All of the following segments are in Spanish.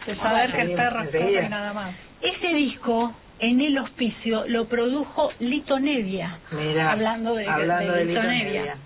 de saber que el perro es perro y nada más. Ese disco, en el hospicio, lo produjo Lito Nevia. Mirá, hablando de Lito Nevia.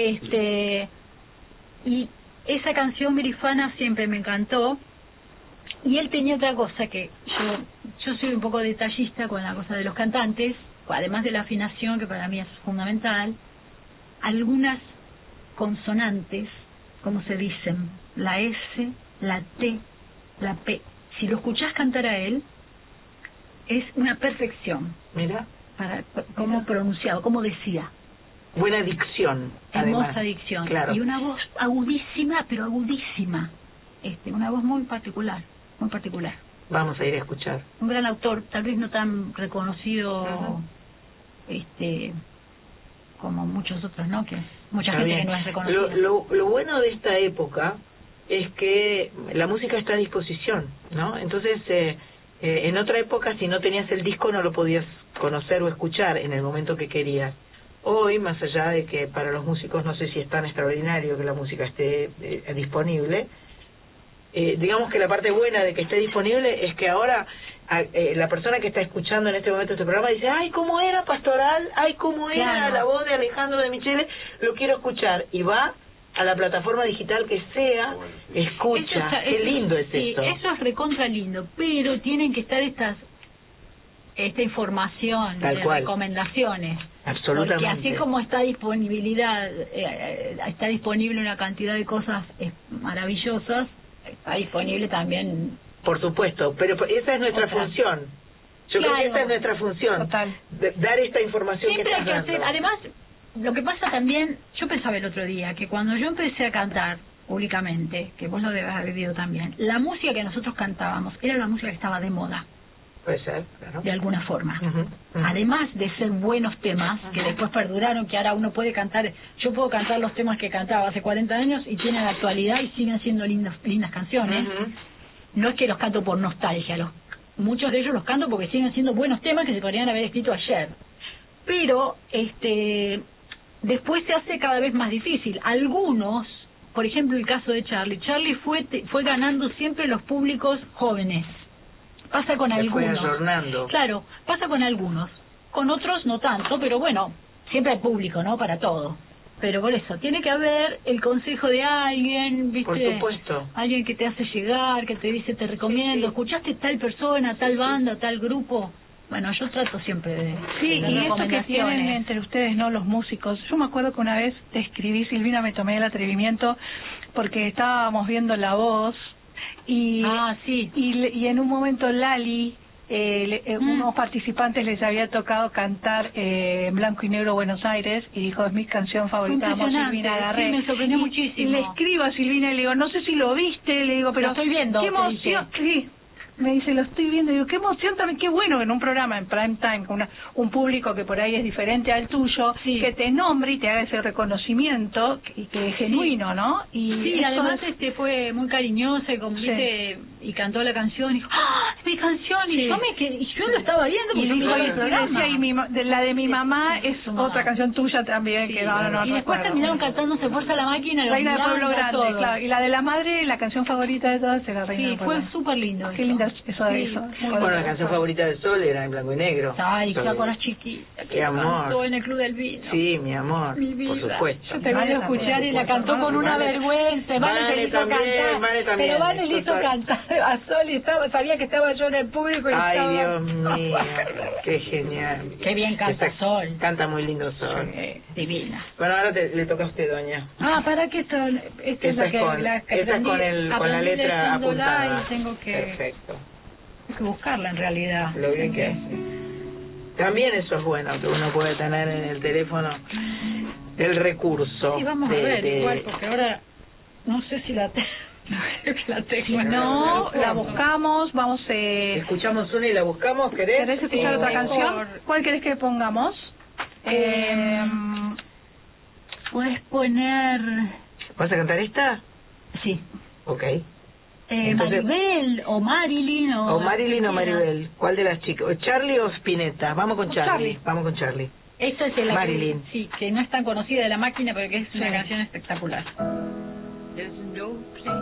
Y esa canción Grifana siempre me encantó. Y él tenía otra cosa que yo soy un poco detallista con la cosa de los cantantes, además de la afinación, que para mí es fundamental. Algunas consonantes, como se dicen, la S, la T, la P, si lo escuchás cantar a él, es una perfección. Mira. Para cómo pronunciado, cómo decía. Buena dicción. Hermosa además. dicción. Claro. Y una voz agudísima, pero agudísima. Una voz muy particular, muy particular. Vamos a ir a escuchar. Un gran autor, tal vez no tan reconocido, como muchos otros, ¿no? Que mucha Está gente bien. que no es reconocida. Lo bueno de esta época es que la música está a disposición, ¿no? Entonces, en otra época, si no tenías el disco, no lo podías conocer o escuchar en el momento que querías. Hoy, más allá de que para los músicos no sé si es tan extraordinario que la música esté disponible, digamos que la parte buena de que esté disponible es que ahora la persona que está escuchando en este momento este programa dice, ay, ¿cómo era Pastoral? Ay, ¿cómo era Claro. la voz de Alejandro de Michele? Lo quiero escuchar. Y va a la plataforma digital que sea, escucha. Qué lindo es sí, esto. eso es recontra lindo, pero tienen que estar esta información Tal de cual. recomendaciones. Absolutamente. Porque así como está está disponible una cantidad de cosas maravillosas, está disponible también. Por supuesto, pero esa es nuestra función. Yo creo que esa es nuestra función. Total. Dar esta información Siempre que hay que estás hacer. dando. Además, lo que pasa también, yo pensaba el otro día que cuando yo empecé a cantar públicamente, que vos lo debes haber vivido también, la música que nosotros cantábamos era la música que estaba de moda. Puede ser, claro. De alguna forma. Ujú, ujú. Además de ser buenos temas, que después perduraron, que ahora uno puede cantar, yo puedo cantar los temas que cantaba hace 40 años y tienen la actualidad y siguen siendo lindas canciones. Ujú. No es que los canto por nostalgia, muchos de ellos los canto porque siguen siendo buenos temas que se podrían haber escrito ayer. Pero después se hace cada vez más difícil. Algunos, por ejemplo el caso de Charlie fue ganando siempre los públicos jóvenes. Pasa con Se fue algunos. ayornando. Claro, pasa con algunos. Con otros no tanto, pero bueno, siempre hay público, ¿no? Para todo. Pero por eso, tiene que haber el consejo de alguien, ¿viste? Por supuesto. Alguien que te hace llegar, que te dice, te recomiendo, ¿escuchaste tal persona, tal banda, tal grupo? Bueno, yo trato siempre de Sí, dar y eso que tienen recomendaciones. entre ustedes, ¿no? Los músicos. Yo me acuerdo que una vez te escribí, Silvina, me tomé el atrevimiento porque estábamos viendo La Voz y sí. y en un momento Lali, unos participantes les había tocado cantar en blanco y negro Buenos Aires y dijo, es mi canción favorita, amo Silvina Garré. Sí, me sorprendió Y muchísimo. le escribo a Silvina y le digo, no sé si lo viste, le digo, pero Lo estoy viendo, qué te emoción. Sí, me dice, lo estoy viendo, y digo, qué emoción también, qué bueno en un programa en prime time con un público que por ahí es diferente al tuyo, Sí. que te nombre y te haga ese reconocimiento y que es genuino, ¿no? Y Sí, eso además es- fue muy cariñosa y como Sí. dice, y cantó la canción y dijo, ¡ah! ¡Es mi canción! Y Sí. yo lo estaba viendo porque y yo dijo, miraba el y programa. decía, la de mi mamá es Su mamá. otra canción tuya también, que no y después recuerdo. terminaron cantando Se Fuerza la Máquina, los Reina del Pueblo Miranda, Grande, todo. claro. Y la de la madre, la canción favorita de todas era Reina Sí, del Pueblo fue Grande. súper lindo. Qué eso. linda eso de Sí, eso. muy Bueno, la lindo. canción favorita del Sol era en blanco y negro. Ay, Sol. ya con las chiquitas. Qué amor. Cantó en el Club del Vino. Sí, mi amor, Mi vida. por supuesto. Yo te voy a escuchar y la cantó con una vergüenza. Vale, se le hizo también, cantar. Vale también. Pero Vale le hizo Total. cantar a Sol y sabía que estaba yo en el público y Ay, estaba... Dios mío, qué genial. Qué bien canta Sol. Canta muy lindo Sol. Divina. Bueno, ahora le toca a usted, doña. Ah, ¿para qué esto? Esta es la que, con, la que esa es con la aprendí letra leyéndola apuntada. y tengo que Perfecto. buscarla en realidad. Lo bien que hace. También eso es bueno, que uno puede tener en el teléfono el recurso. Sí, vamos a ver, igual, porque ahora no sé si la tengo. Creo que la tengo. No, la buscamos, vamos Escuchamos una y la buscamos, ¿querés? ¿Querés escuchar O- otra canción? ¿Cuál querés que pongamos? Puedes poner... ¿Vas a cantar esta? Sí. Ok. Entonces- Maribel o Marilyn O Marilyn o Maribel. ¿Cuál de las chicas? ¿O Charlie o Spinetta? Vamos con Charlie. Charlie. Vamos con Charlie. Esa es la Marilyn. que no es tan conocida de La Máquina, pero que es una Sí. canción espectacular. There's no place